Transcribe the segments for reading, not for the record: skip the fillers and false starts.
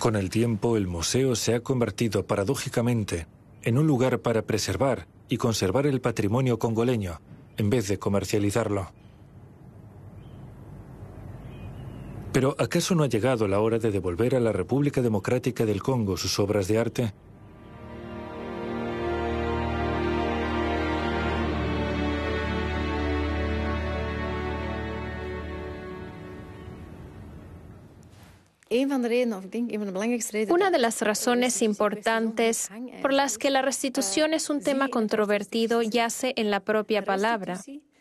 Con el tiempo, el museo se ha convertido paradójicamente en un lugar para preservar y conservar el patrimonio congoleño, en vez de comercializarlo. Pero ¿acaso no ha llegado la hora de devolver a la República Democrática del Congo sus obras de arte? Una de las razones importantes por las que la restitución es un tema controvertido yace en la propia palabra.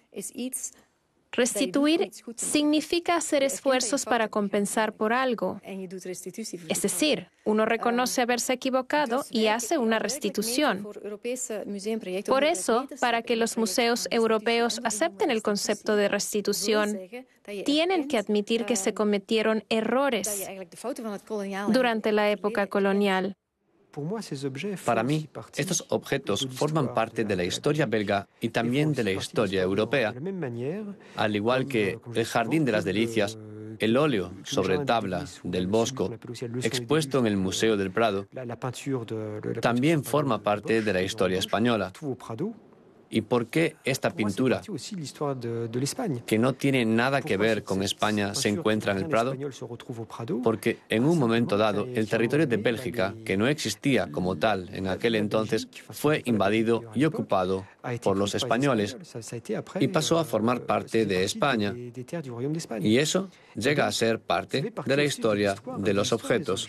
Restituir significa hacer esfuerzos para compensar por algo. Es decir, uno reconoce haberse equivocado y hace una restitución. Por eso, para que los museos europeos acepten el concepto de restitución, tienen que admitir que se cometieron errores durante la época colonial. Para mí, estos objetos forman parte de la historia belga y también de la historia europea, al igual que el Jardín de las Delicias, el óleo sobre tabla del Bosco, expuesto en el Museo del Prado, también forma parte de la historia española. ¿Y por qué esta pintura, que no tiene nada que ver con España, se encuentra en el Prado? Porque en un momento dado, el territorio de Bélgica, que no existía como tal en aquel entonces, fue invadido y ocupado por los españoles y pasó a formar parte de España. Y eso llega a ser parte de la historia de los objetos.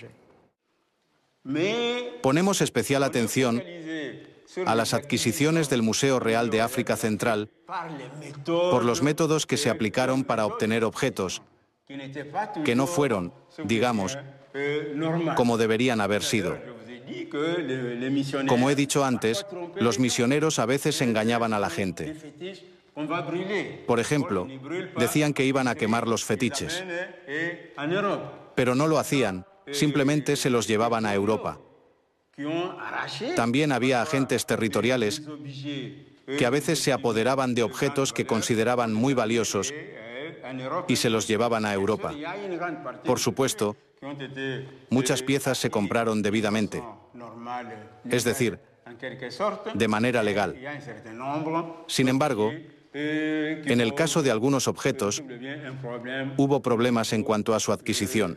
Ponemos especial atención a las adquisiciones del Museo Real de África Central por los métodos que se aplicaron para obtener objetos que no fueron, digamos, como deberían haber sido. Como he dicho antes, los misioneros a veces engañaban a la gente. Por ejemplo, decían que iban a quemar los fetiches, pero no lo hacían, simplemente se los llevaban a Europa. También había agentes territoriales que a veces se apoderaban de objetos que consideraban muy valiosos y se los llevaban a Europa. Por supuesto, muchas piezas se compraron debidamente, es decir, de manera legal. Sin embargo, en el caso de algunos objetos, hubo problemas en cuanto a su adquisición.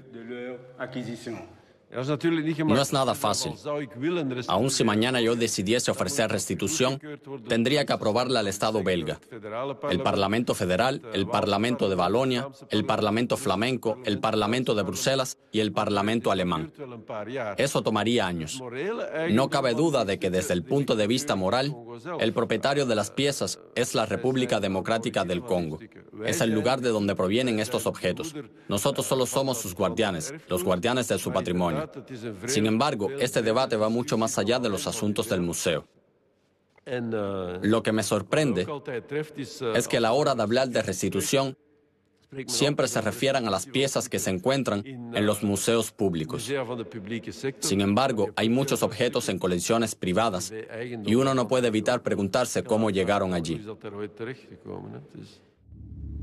No es nada fácil. Aun si mañana yo decidiese ofrecer restitución, tendría que aprobarla al Estado belga, el Parlamento Federal, el Parlamento de Valonia, el Parlamento Flamenco, el Parlamento de Bruselas y el Parlamento Alemán. Eso tomaría años. No cabe duda de que desde el punto de vista moral, el propietario de las piezas es la República Democrática del Congo. Es el lugar de donde provienen estos objetos. Nosotros solo somos sus guardianes, los guardianes de su patrimonio. Sin embargo, este debate va mucho más allá de los asuntos del museo. Lo que me sorprende es que a la hora de hablar de restitución, siempre se refieran a las piezas que se encuentran en los museos públicos. Sin embargo, hay muchos objetos en colecciones privadas y uno no puede evitar preguntarse cómo llegaron allí.